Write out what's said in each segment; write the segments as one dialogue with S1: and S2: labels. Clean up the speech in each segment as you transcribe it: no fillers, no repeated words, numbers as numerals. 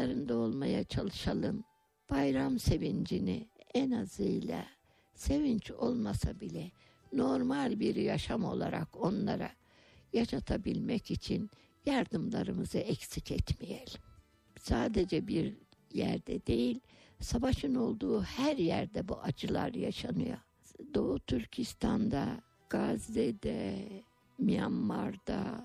S1: yanlarında olmaya çalışalım. Bayram sevincini en azıyla, sevinç olmasa bile normal bir yaşam olarak onlara yaşatabilmek için yardımlarımızı eksik etmeyelim. Sadece bir yerde değil, savaşın olduğu her yerde bu acılar yaşanıyor. Doğu Türkistan'da, Gazze'de, Myanmar'da,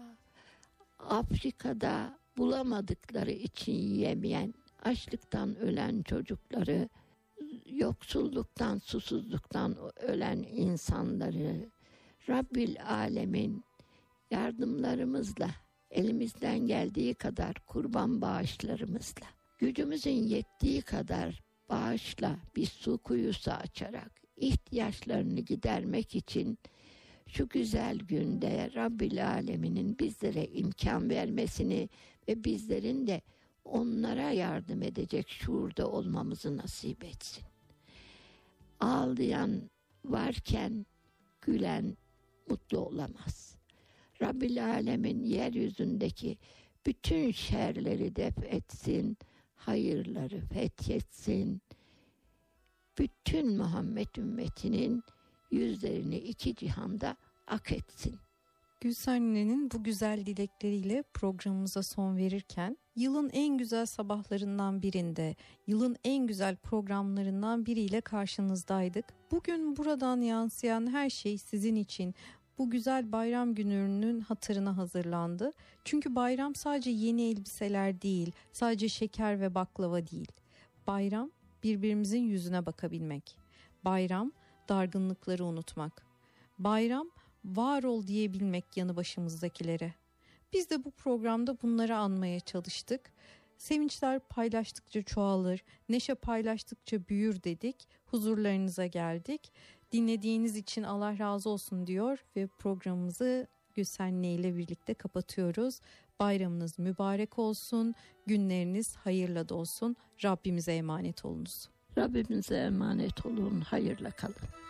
S1: Afrika'da bulamadıkları için yiyemeyen, açlıktan ölen çocukları, yoksulluktan, susuzluktan ölen insanları Rabbil Alemin yardımlarımızla, elimizden geldiği kadar kurban bağışlarımızla, gücümüzün yettiği kadar bağışla, bir su kuyusu açarak ihtiyaçlarını gidermek için şu güzel günde Rabbil Alemin'in bizlere imkan vermesini ve bizlerin de onlara yardım edecek şuurda olmamızı nasip etsin. Ağlayan varken gülen mutlu olamaz. Rabbil Alemin yeryüzündeki bütün şerleri def etsin, hayırları fethetsin. Bütün Muhammed ümmetinin yüzlerini iki cihanda ak etsin.
S2: Gülsen Nine'nin bu güzel dilekleriyle programımıza son verirken, yılın en güzel sabahlarından birinde, yılın en güzel programlarından biriyle karşınızdaydık. Bugün buradan yansıyan her şey sizin için, bu güzel bayram gününün hatırına hazırlandı. Çünkü bayram sadece yeni elbiseler değil, sadece şeker ve baklava değil. Bayram birbirimizin yüzüne bakabilmek. Bayram dargınlıkları unutmak. Bayram var ol diyebilmek yanı başımızdakilere. Biz de bu programda bunları anmaya çalıştık. Sevinçler paylaştıkça çoğalır, neşe paylaştıkça büyür dedik. Huzurlarınıza geldik. Dinlediğiniz için Allah razı olsun diyor ve programımızı Gülsen Nine ile birlikte kapatıyoruz. Bayramınız mübarek olsun, günleriniz hayırla dolsun. Rabbimize emanet olunuz.
S1: Rabbimize emanet olun, hayırla kalın.